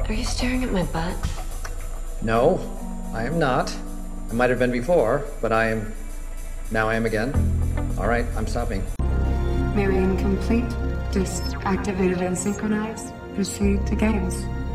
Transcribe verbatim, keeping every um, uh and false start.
Are you staring at my butt? No, I am not. I might have been before, but I am... Now I am again. All right, I'm stopping. Marion complete. Disk activated and synchronized. Proceed to games.